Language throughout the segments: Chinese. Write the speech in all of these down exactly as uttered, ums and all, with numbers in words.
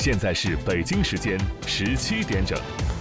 现在是北京时间十七点整。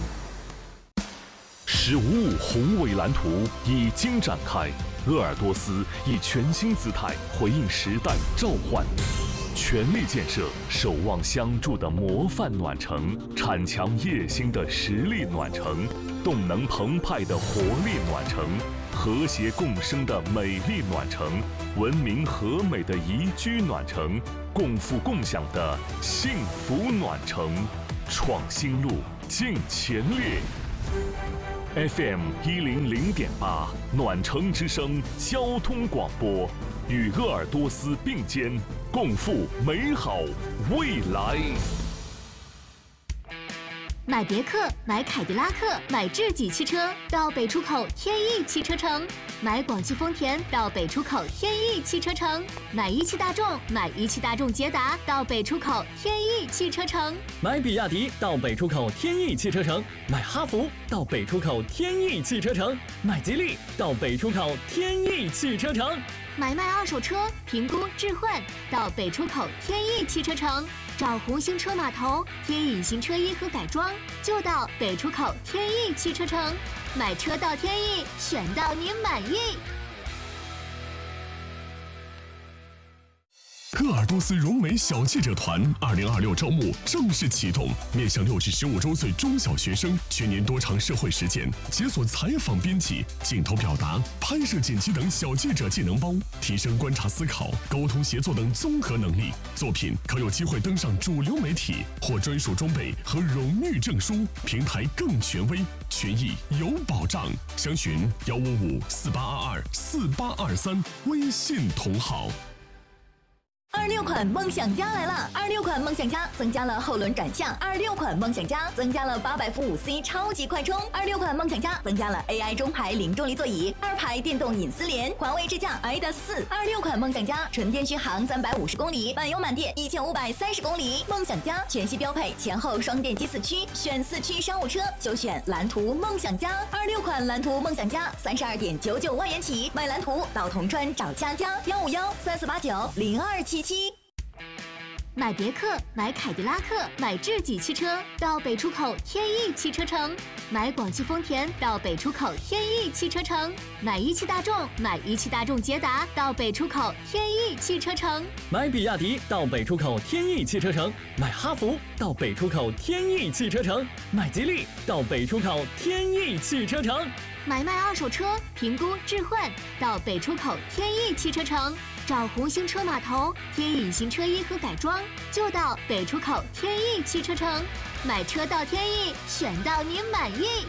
十五五宏伟蓝图已经展开，鄂尔多斯以全新姿态回应时代召唤，全力建设守望相助的模范暖城，铲强夜星的实力暖城，动能澎湃的活力暖城，和谐共生的美丽暖城，文明和美的宜居暖城，共富共享的幸福暖城，创新路，进前列。F M 一零零点八暖城之声交通广播，与鄂尔多斯并肩，共赴美好未来。 买别克、买凯迪拉克、买智己汽车到北出口天翼汽车城，买广汽丰田到北出口天翼汽车城，买一汽大众、买一汽大众捷达到北出口天翼汽车城， 买比亚迪到北出口天翼汽车城，买哈弗到北出口天翼汽车城，买吉利到北出口天翼汽车城， 买卖二手车、评估置换到北出口天翼汽车城。找红星车码头贴隐形车衣和改装，就到北出口天翼汽车城。买车到天翼，选到您满意。 鄂尔多斯融美小记者团二零二六招募正式启动，面向六至十五周岁中小学生，全年多场社会实践，解锁采访编辑、镜头表达、拍摄剪辑等小记者技能包，提升观察思考、沟通协作等综合能力。作品可有机会登上主流媒体，获专属装备和荣誉证书，平台更权威，权益有保障。详询幺五五四八二二四八二三微信同号。 二六款梦想家来了！二六款梦想家增加了后轮转向，二六款梦想家增加了八百伏五 C 超级快充，二六款梦想家增加了 A I 中排零重力座椅，二排电动隐私帘，环卫支架 I D A S 四。二六款梦想家纯电续航三百五十公里，满油满电一千五百三十公里。梦想家全系标配前后双电机四驱，选四驱商务车就选蓝图梦想家。二六款蓝图梦想家三十二点九九万元起，买蓝图到铜川找佳佳，幺五幺三四八九零二七七。 买别克、买凯迪拉克、买智己汽车到北出口天翼汽车城，买广汽丰田到北出口天翼汽车城，买一汽大众、买一汽大众捷达到北出口天翼汽车城， 买比亚迪到北出口天翼汽车城，买哈弗到北出口天翼汽车城，买吉利到北出口天翼汽车城， 买卖二手车、评估置换到北出口天翼汽车城。找红星车码头贴隐形车衣和改装，就到北出口天翼汽车城。买车到天翼，选到您满意。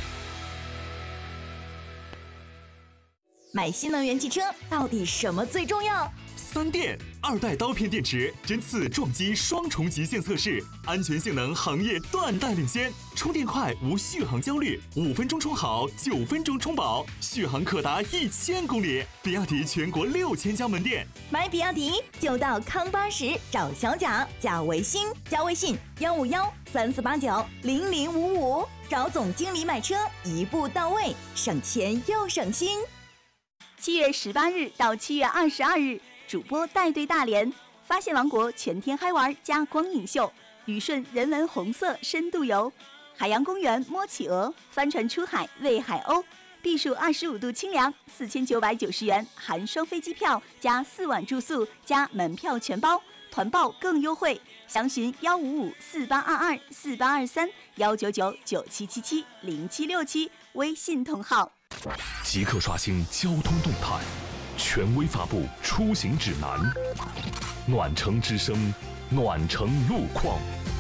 买新能源汽车到底什么最重要？ 三电二代刀片电池针刺撞击双重极限测试，安全性能行业断代领先，充电快无续航焦虑，五分钟充好，九分钟充饱，续航可达一千公里。比亚迪全国六千家门店， 买比亚迪就到康巴什找小贾，加微信加微信幺五幺三四八九零零五五，找总经理买车，一步到位，省钱又省心。 七月十八日到七月二十二日。主播带队大连，发现王国全天嗨玩加光影秀，旅顺人文红色深度游，海洋公园摸企鹅，帆船出海喂海鸥，避暑二十五度清凉，四千九百九十元含双飞机票加四晚住宿加门票全包，团报更优惠。详询幺五五四八二二四八二三幺九九九七七七零七六七微信同号。 即刻刷新交通动态。权威发布出行指南，暖城之声，暖城路况。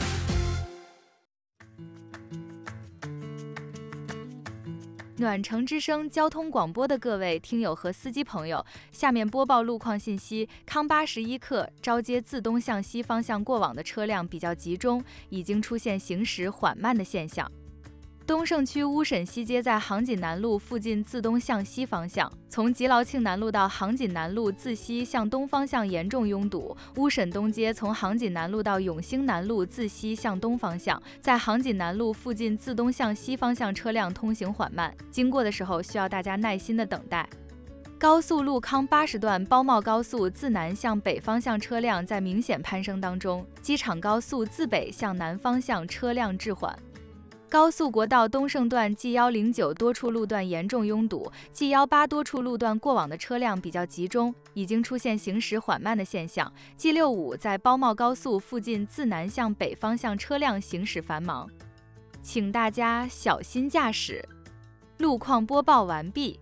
暖城之声交通广播的各位听友和司机朋友，下面播报路况信息。康巴十一克招接自东向西方向过往的车辆比较集中，已经出现行驶缓慢的现象。东胜区乌沈西街在杭锦南路附近自东向西方向，从吉劳庆南路到杭锦南路自西向东方向严重拥堵。乌沈东街从杭锦南路到永兴南路自西向东方向，在杭锦南路附近自东向西方向车辆通行缓慢，经过的时候需要大家耐心的等待。 高速路康八十段包茂高速自南向北方向车辆在明显攀升当中，机场高速自北向南方向车辆滞缓。高速国道东胜段 G 一零九多处路段严重拥堵 ，G 一八多处路段过往的车辆比较集中，已经出现行驶缓慢的现象。G 六五在包茂高速附近自南向北方向车辆行驶繁忙，请大家小心驾驶。路况播报完毕。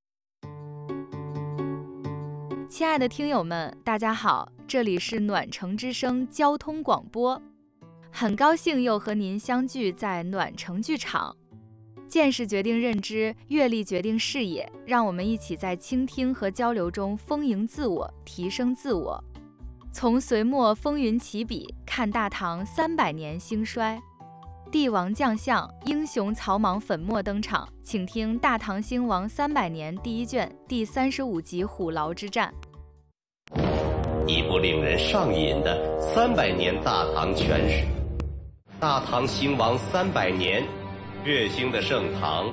亲爱的听友们，大家好，这里是暖城之声交通广播。很高兴又和您相聚在暖城剧场。见识决定认知，阅历决定视野，让我们一起在倾听和交流中丰盈自我，提升自我。从隋末风云起笔，看大唐三百年兴衰。帝王将相，英雄草莽粉墨登场，请听《大唐兴亡三百年》第一卷第三十五集《虎牢之战》。 一部令人上瘾的三百年大唐全史。大唐兴亡三百年，血腥的盛唐。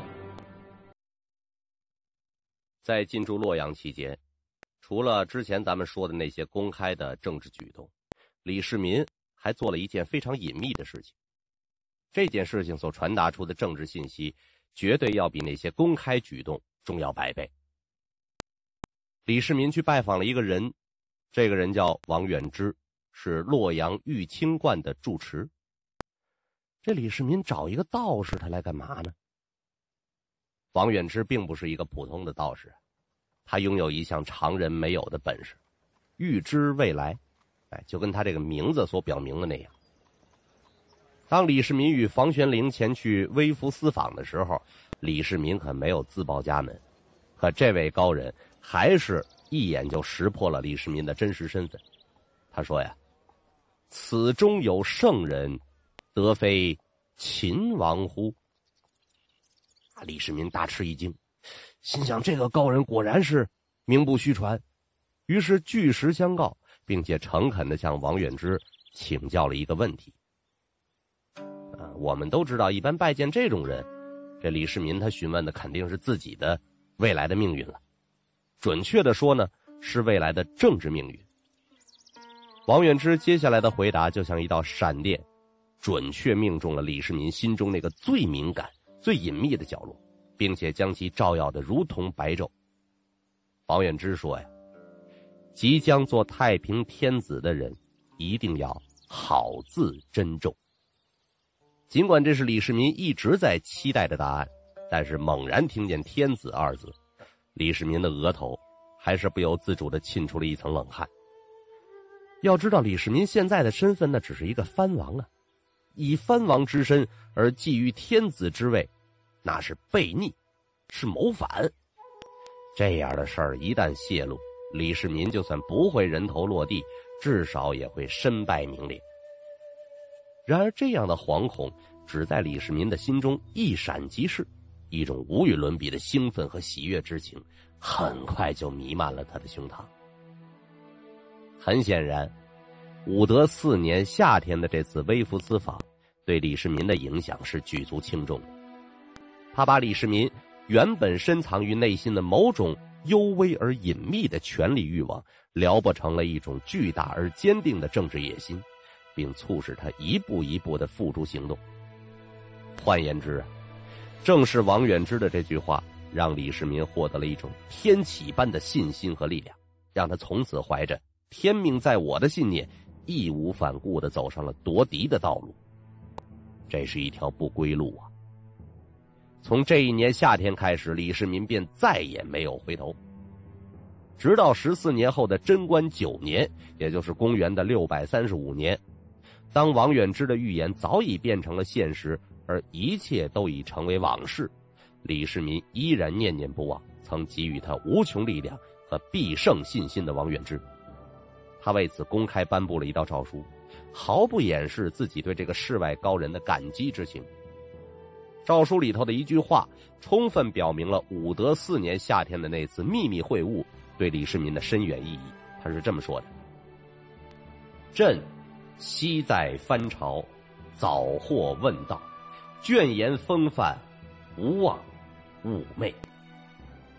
在进驻洛阳期间，除了之前咱们说的那些公开的政治举动，李世民还做了一件非常隐秘的事情。这件事情所传达出的政治信息，绝对要比那些公开举动重要百倍。李世民去拜访了一个人，这个人叫王远之，是洛阳玉清观的住持。这李世民找一个道士，他来干嘛呢？王远之并不是一个普通的道士，他拥有一项常人没有的本事，预知未来，哎，就跟他这个名字所表明的那样。当李世民与房玄龄前去微服私访的时候，李世民可没有自报家门，可这位高人还是一眼就识破了李世民的真实身份。他说呀：“此中有圣人，得非秦王乎？”李世民大吃一惊，心想这个高人果然是名不虚传，于是据实相告，并且诚恳地向王远之请教了一个问题。啊，我们都知道，一般拜见这种人，这李世民他询问的肯定是自己的未来的命运了，准确的说呢，是未来的政治命运。王远之接下来的回答就像一道闪电，准确命中了李世民心中那个最敏感、最隐秘的角落，并且将其照耀得如同白昼。王远之说呀，即将做太平天子的人，一定要好自珍重。尽管这是李世民一直在期待的答案，但是猛然听见天子二字，李世民的额头还是不由自主地沁出了一层冷汗。要知道李世民现在的身份那只是一个藩王啊，以藩王之身而觊觎天子之位，那是悖逆，是谋反。这样的事儿一旦泄露，李世民就算不会人头落地，至少也会身败名裂。然而这样的惶恐只在李世民的心中一闪即逝，一种无与伦比的兴奋和喜悦之情很快就弥漫了他的胸膛。很显然，武德四年夏天的这次微服私访对李世民的影响是举足轻重的。他把李世民原本深藏于内心的某种幽微而隐秘的权力欲望撩拨成了一种巨大而坚定的政治野心，并促使他一步一步地付诸行动。换言之，正是王远之的这句话让李世民获得了一种天启般的信心和力量，让他从此怀着天命在我的信念，义无反顾地走上了夺嫡的道路。这是一条不归路啊！从这一年夏天开始，李世民便再也没有回头。直到十四年后的贞观九年，也就是公元的六百三十五年，当王远之的预言早已变成了现实，而一切都已成为往事，李世民依然念念不忘曾给予他无穷力量和必胜信心的王远之。他为此公开颁布了一道诏书，毫不掩饰自己对这个世外高人的感激之情。诏书里头的一句话充分表明了武德四年夏天的那次秘密会晤对李世民的深远意义。他是这么说的：朕昔在藩朝，早获问道，倦言风范，无忘寤寐。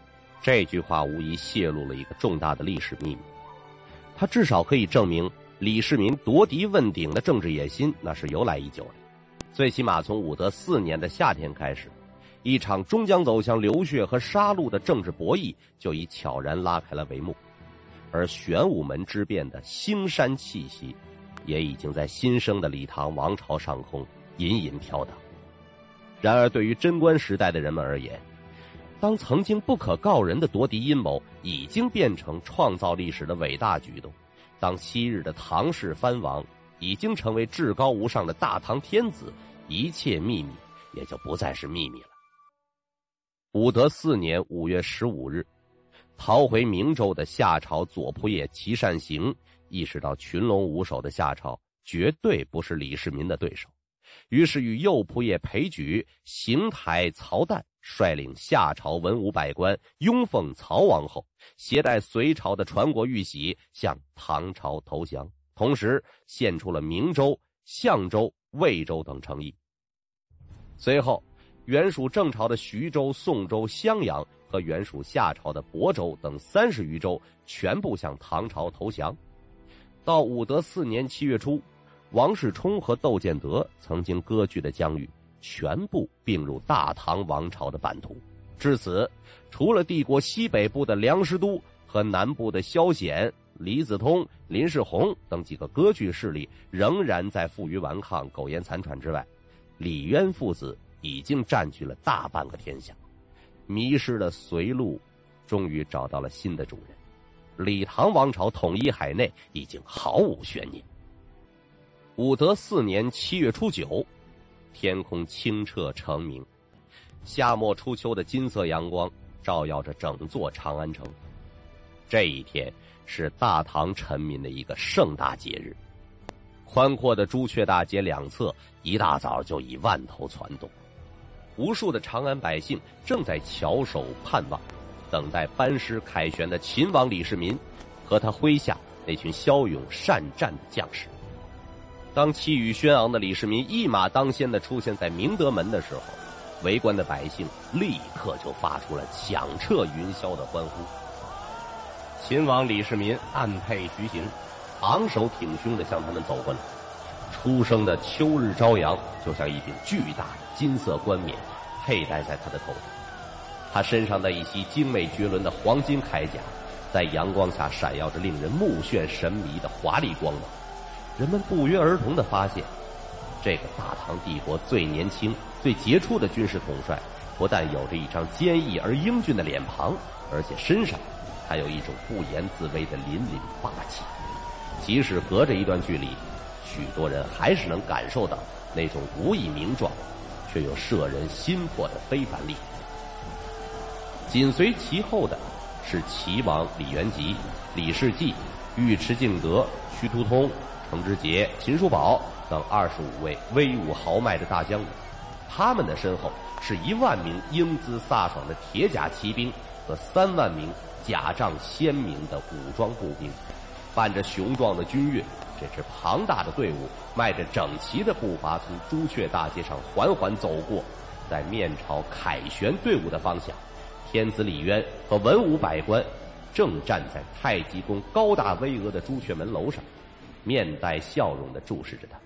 这句话无疑泄露了一个重大的历史秘密，它至少可以证明李世民夺嫡问鼎的政治野心那是由来已久的。最起码从武德四年的夏天开始，一场终将走向流血和杀戮的政治博弈就已悄然拉开了帷幕，而玄武门之变的腥膻气息也已经在新生的李唐王朝上空隐隐飘荡。然而对于贞观时代的人们而言，当曾经不可告人的夺嫡阴谋已经变成创造历史的伟大举动，当昔日的唐氏藩王已经成为至高无上的大唐天子，一切秘密也就不再是秘密了。武德四年五月十五日，逃回明州的夏朝左仆射齐善行意识到群龙无首的夏朝绝对不是李世民的对手，于是与右仆射裴矩、邢台、曹旦率领夏朝文武百官拥奉曹王后，携带隋朝的传国玉玺向唐朝投降，同时献出了明州、相州、魏州等诚意。随后原属郑朝的徐州、宋州、襄阳和原属夏朝的亳州等三十余州全部向唐朝投降。到武德四年七月初，王世充和窦建德曾经割据的疆域全部并入大唐王朝的版图。至此，除了帝国西北部的梁师都和南部的萧显、李子通、林世宏等几个割据势力仍然在负隅顽抗、苟延残喘之外，李渊父子已经占据了大半个天下。迷失的隋路终于找到了新的主人，李唐王朝统一海内已经毫无悬念。武德四年七月初九，天空清澈澄明，夏末初秋的金色阳光照耀着整座长安城。这一天是大唐臣民的一个盛大节日，宽阔的朱雀大街两侧一大早就已万头攒动，无数的长安百姓正在翘首盼望，等待班师凯旋的秦王李世民和他麾下那群骁勇善战的将士。当气宇轩昂的李世民一马当先地出现在明德门的时候，围观的百姓立刻就发出了响彻云霄的欢呼。秦王李世民按辔徐行，昂首挺胸地向他们走过来，初升的秋日朝阳就像一顶巨大的金色冠冕佩戴在他的头上，他身上的一袭精美绝伦的黄金铠甲在阳光下闪耀着令人目眩神迷的华丽光芒。人们不约而同地发现，这个大唐帝国最年轻最杰出的军事统帅不但有着一张坚毅而英俊的脸庞，而且身上还有一种不言自威的凛凛霸气。即使隔着一段距离，许多人还是能感受到那种无以名状却又摄人心魄的非凡力量。紧随其后的是齐王李元吉、李世济、尉迟敬德、徐图通、程之节、秦叔宝等二十五位威武豪迈的大将军，他们的身后是一万名英姿飒爽的铁甲骑兵和三万名甲仗鲜明的武装步兵，伴着雄壮的军乐，这支庞大的队伍迈着整齐的步伐从朱雀大街上缓缓走过，在面朝凯旋队伍的方向，天子李渊和文武百官正站在太极宫高大巍峨的朱雀门楼上，面带笑容地注视着他。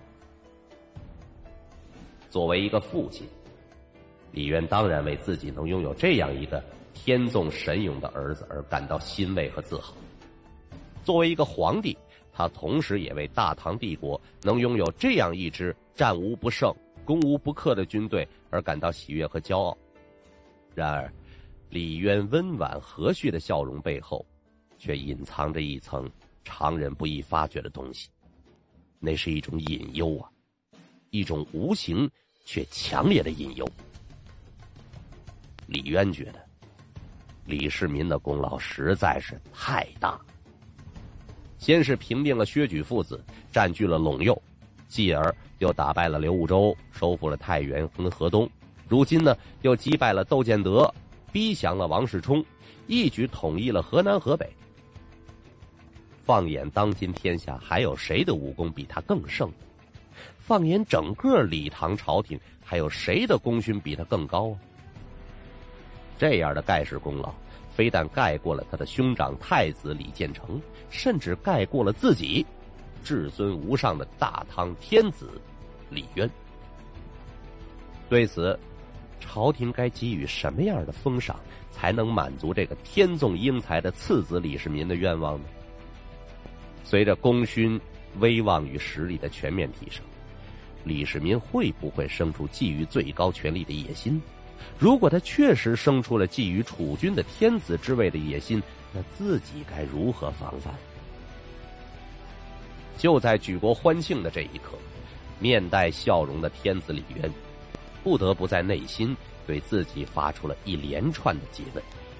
作为一个父亲，李渊当然为自己能拥有这样一个天纵神勇的儿子而感到欣慰和自豪。作为一个皇帝，他同时也为大唐帝国能拥有这样一支战无不胜、攻无不克的军队而感到喜悦和骄傲。然而，李渊温婉和煦的笑容背后，却隐藏着一层常人不易发觉的东西，那是一种隐忧啊，一种无形却强烈的隐忧。李渊觉得，李世民的功劳实在是太大。先是平定了薛举父子，占据了陇右，继而又打败了刘武周，收复了太原跟河东，如今呢又击败了窦建德，逼降了王世充，一举统一了河南河北。放眼当今天下，还有谁的武功比他更盛？放眼整个李唐朝廷，还有谁的功勋比他更高啊？这样的盖世功劳非但盖过了他的兄长太子李建成，甚至盖过了自己至尊无上的大唐天子李渊。对此，朝廷该给予什么样的封赏，才能满足这个天纵英才的次子李世民的愿望呢？随着功勋、威望与实力的全面提升，李世民会不会生出觊觎最高权力的野心？如果他确实生出了觊觎储君的天子之位的野心，那自己该如何防范？就在举国欢庆的这一刻，面带笑容的天子李渊不得不在内心对自己发出了一连串的诘问。